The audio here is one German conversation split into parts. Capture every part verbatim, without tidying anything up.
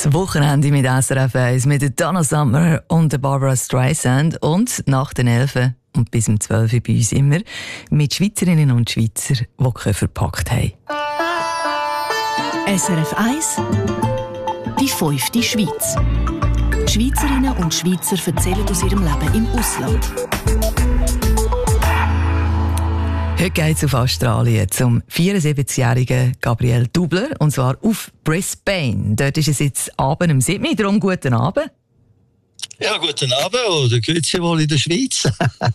Das Wochenende mit S R F eins mit der Donna Summer und der Barbara Streisand und nach den elf und bis um zwölf bei uns immer mit Schweizerinnen und Schweizer, die Koffer verpackt haben. S R F eins Die fünfte Schweiz. Die Schweizerinnen und Schweizer erzählen aus ihrem Leben im Ausland. Heute geht es auf Australien zum vierundsiebzigjährigen Gabriel Dubler, und zwar auf Brisbane. Dort ist es jetzt Abend um sieben Uhr, darum guten Abend. Ja, guten Abend, oder grüezi wohl in der Schweiz.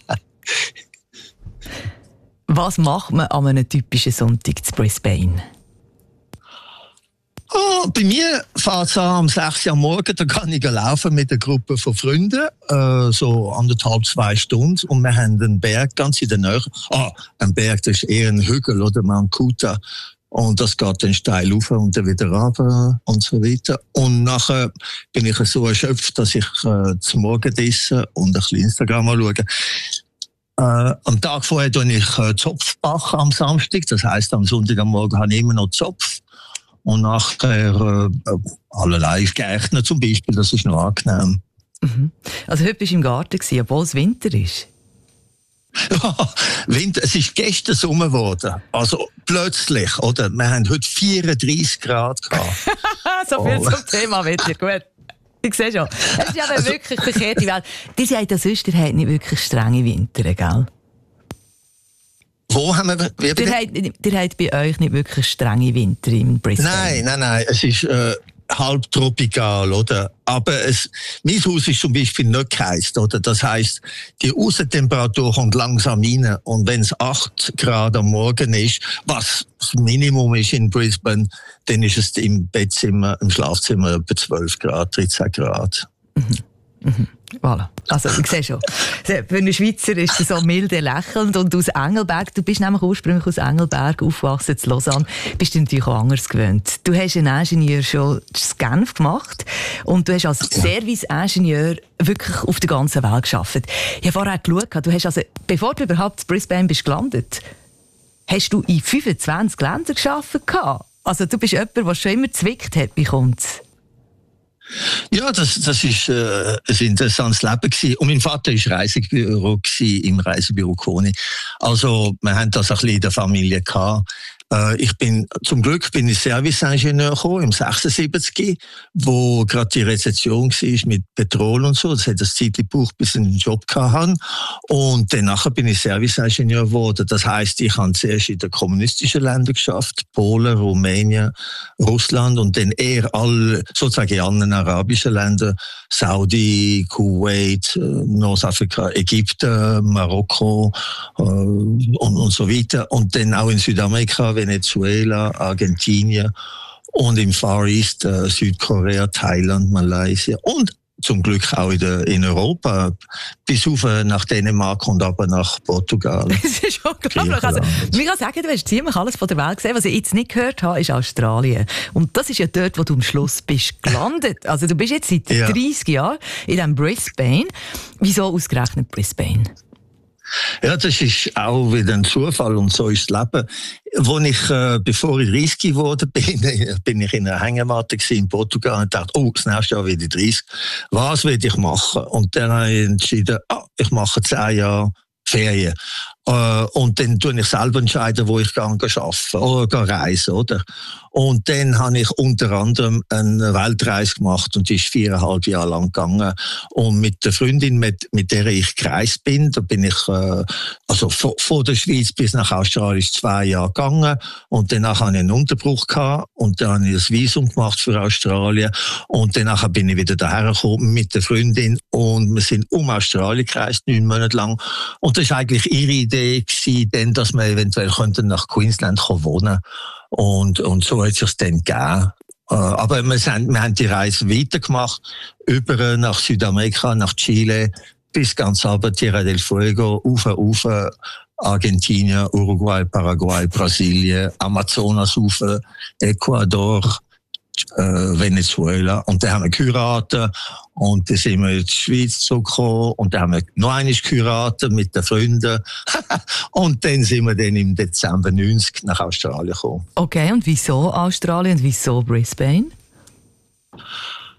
Was macht man an einem typischen Sonntag zu Brisbane? Oh, bei mir fährt es an um sechs Uhr am Morgen, da kann ich laufen mit einer Gruppe von Freunden, äh, so anderthalb, zwei Stunden. Und wir haben einen Berg ganz in der Nähe. Ah, ein Berg, das ist eher ein Hügel, oder Mount Kuta. Und das geht dann steil rauf und dann wieder runter und so weiter. Und nachher bin ich so erschöpft, dass ich äh, zum Morgenessen und ein bisschen Instagram anschaue. Äh, am Tag vorher tue ich äh, Zopf backen am Samstag. Das heisst, am Sonntag am Morgen habe ich immer noch Zopf. Und nachher äh, allerlei geeignet zum Beispiel, das ist noch angenehm. Mhm. Also heute warst du im Garten, obwohl es Winter ist. Ja, Winter, es ist gestern Sommer geworden. Also plötzlich, oder? Wir haben heute vierunddreissig Grad gehabt. So viel oh. zum Thema Wetter, gut. Ich sehe schon. Es ist ja also, wirklich verkehrte Welt. Die sagen, der Süster hat nicht wirklich strenge Winter, gell? Wo haben wir... Wie der, hat, der hat bei euch nicht wirklich strenge Winter in Brisbane? Nein, nein, nein. Es ist äh, halb tropikal, oder? Aber es, mein Haus ist zum Beispiel nicht geheizt, oder? Das heisst, die Aussentemperatur kommt langsam rein. Und wenn es acht Grad am Morgen ist, was das Minimum ist in Brisbane, dann ist es im Bettzimmer, im Schlafzimmer etwa zwölf Grad, dreizehn Grad. Mhm. Mhm. Voilà. Also, ich sehe schon. Für einen Schweizer ist es so milde lächelnd. Und aus Engelberg, du bist nämlich ursprünglich aus Engelberg aufgewachsen, in Lausanne, bist du natürlich auch anders gewöhnt. Du hast einen Ingenieur schon in Genf gemacht und du hast als Service-Ingenieur wirklich auf der ganzen Welt gearbeitet. Ich habe vorher geschaut, du hast also, bevor du überhaupt in Brisbane bist gelandet, hast du in fünfundzwanzig Ländern gearbeitet. Also du bist jemand, der schon immer gezwickt hat, wie kommt's? Ja, das, das ist äh, ein interessantes Leben gewesen. Und mein Vater war Reisebüro gewesen, im Reisebüro Koni. Also, wir haben das ein bisschen in der Familie gehabt. Äh, ich bin, zum Glück bin ich Serviceingenieur gekommen, im sechsundsiebzig, wo gerade die Rezession war mit Petrol und so. Das hat ein Zeit gebraucht, bis ich einen Job hatte. Und danach bin ich Serviceingenieur geworden. Das heisst, ich habe zuerst in den kommunistischen Ländern geschafft, Polen, Rumänien, Russland und dann eher alle, sozusagen in anderen arabischen Ländern, Saudi, Kuwait, Nordafrika, Ägypten, Marokko äh, und, und so weiter. Und dann auch in Südamerika, Venezuela, Argentinien und im Far East, äh, Südkorea, Thailand, Malaysia und zum Glück auch in, der, in Europa, bis auf nach Dänemark und aber nach Portugal. Das ist unglaublich. Also, ich kann sagen, du hast ziemlich alles von der Welt gesehen. Was ich jetzt nicht gehört habe, ist Australien. Und das ist ja dort, wo du am Schluss bist gelandet. Also du bist jetzt seit ja. dreißig Jahren in diesem Brisbane. Wieso ausgerechnet Brisbane? Ja, das ist auch wieder ein Zufall und so ist das Leben. Wo ich, äh, bevor ich dreißig geworden bin, bin ich in einer Hängematte in Portugal und dachte, oh, das nächste Jahr werde ich dreißig. Was will ich machen? Und dann habe ich entschieden, ah, ich mache zehn Jahre Ferien. Äh, und dann tue ich selber entscheiden, wo ich arbeiten oder reisen, oder? Und dann habe ich unter anderem eine Weltreise gemacht und die ist viereinhalb Jahre lang gegangen. Und mit der Freundin, mit, mit der ich gereist bin, da bin ich, äh, also von, von der Schweiz bis nach Australien ist zwei Jahre gegangen. Und danach habe ich einen Unterbruch gehabt und dann habe ich ein Visum gemacht für Australien. Und danach bin ich wieder daher gekommen mit der Freundin und wir sind um Australien gereist, neun Monate lang. Und das war eigentlich ihre Idee gewesen, denn, dass wir eventuell könnten nach Queensland wohnen. Und, und so hat es sich dann gegeben. Aber wir, sind, wir haben die Reise weitergemacht, über nach Südamerika, nach Chile, bis ganz runter Tierra del Fuego, rauf, rauf, Argentinien, Uruguay, Paraguay, Brasilien, Amazonas rauf, Ecuador, äh, Venezuela. Und dann haben wir geheiratet und dann sind wir in die Schweiz zurückgekommen und dann haben wir noch einmal geheiratet mit den Freunden. Und dann sind wir dann im Dezember neunzig nach Australien gekommen. Okay, und wieso Australien und wieso Brisbane?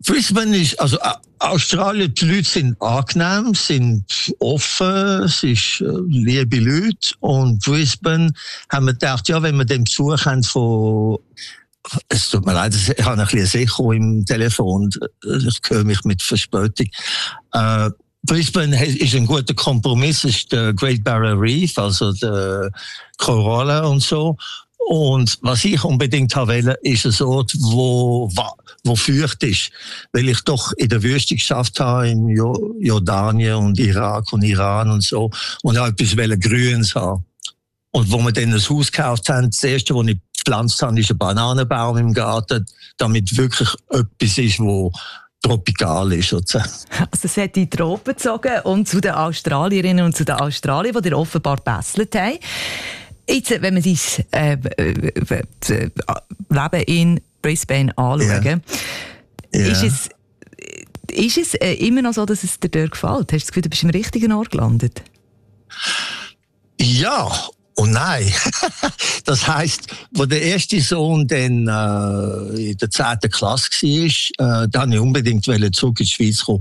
Brisbane ist, also Australien, die Leute sind angenehm, sind offen, es ist äh, liebe Leute. Und Brisbane haben wir gedacht, ja, wenn wir den Besuch haben von, es tut mir leid, ich habe ein bisschen Echo im Telefon, ich höre mich mit Verspätung. Äh, Brisbane ist ein guter Kompromiss, es ist der Great Barrier Reef, also der Korallen und so. Und was ich unbedingt wollte, ist ein Ort, wo, wo feucht ist. Weil ich doch in der Wüste geschafft habe, in Jordanien und Irak und Iran und so. Und auch etwas Grünes haben. Und wo wir dann ein Haus gekauft haben, das erste, was ich gepflanzt habe, ist ein Bananenbaum im Garten, damit wirklich etwas ist, wo tropikal ist, sozusagen. Also es hat die Tropen gezogen und zu den Australierinnen und zu den Australiern, die dir offenbar gebesselt haben. Jetzt, wenn wir dein äh, äh, Leben in Brisbane anschauen, yeah. Yeah. ist es, ist es äh, immer noch so, dass es dir dort gefällt? Hast du das Gefühl, du bist im richtigen Ort gelandet? Ja und nein. Das heisst, wo der erste Sohn dann äh, in der zehnten Klasse war, äh, da wollte ich unbedingt zurück in die Schweiz kommen.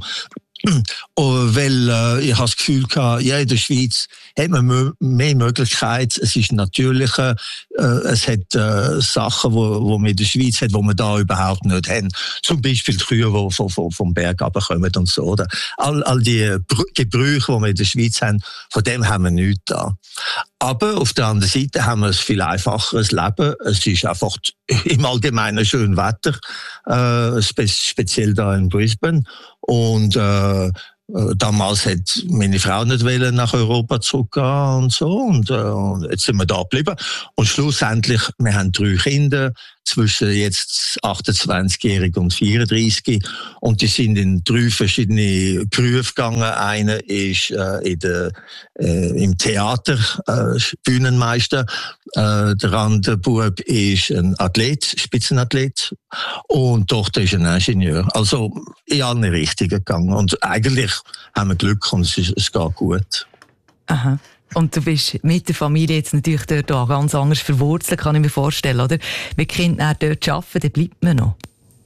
Weil äh, ich habe das Gefühl gehabt, ja, in der Schweiz hat man mehr Möglichkeiten, es ist natürlicher, äh, es hat äh, Sachen, wo, wo man in der Schweiz hat, wo man da überhaupt nicht haben. Zum Beispiel die Kühe, die vom, vom, vom Berg runterkommen und so. Oder? All, all die Gebrüche, die wir in der Schweiz haben, von dem haben wir nichts da. Aber auf der anderen Seite haben wir ein viel einfacheres Leben. Es ist einfach im Allgemeinen schön Wetter, äh, spe- speziell da in Brisbane. Und äh, damals hat meine Frau nicht wollen nach Europa zurückgehen und so. Und, äh, und jetzt sind wir da geblieben. Und schlussendlich, wir haben drei Kinder, zwischen jetzt achtundzwanzigjährig und vierunddreißig. Und die sind in drei verschiedene Berufe gegangen. Einer ist äh, in der, äh, im Theater äh, Bühnenmeister. Äh, der andere Bub ist ein Athlet, Spitzenathlet. Und die Tochter ist ein Ingenieur. Also in alle Richtungen gegangen. Und eigentlich haben wir Glück und es, ist, es geht gut. Aha. Und du bist mit der Familie jetzt natürlich dort auch ganz anders verwurzelt, kann ich mir vorstellen, oder? Wenn Kinder dort arbeiten, dann bleibt man noch.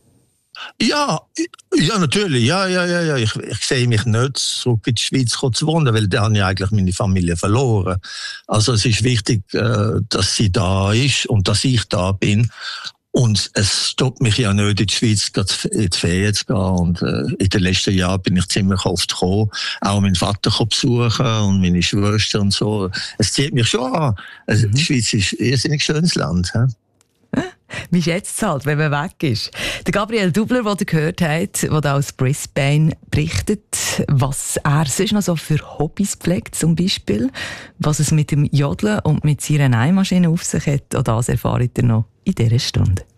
Ja, ja, natürlich. Ja, ja, ja, ja. Ich, ich sehe mich nicht zurück in die Schweiz zu wohnen, weil da habe ich eigentlich meine Familie verloren. Also es ist wichtig, dass sie da ist und dass ich da bin. Und es stoppt mich ja nicht, in die Schweiz in die Ferien zu gehen. Und äh, in den letzten Jahren bin ich ziemlich oft gekommen. Auch meinen Vater besuchen und meine Schwester und so. Es zieht mich schon an. Also, die Schweiz ist ein irrsinnig schönes Land. He? Wie schätzt es halt, wenn man weg ist? Der Gabriel Dubler, den ihr gehört habt, der aus Brisbane berichtet, was er sonst noch so für Hobbys pflegt, zum Beispiel, was es mit dem Jodeln und mit seiner Nähmaschine auf sich hat, auch das erfahrt ihr noch in dieser Stunde.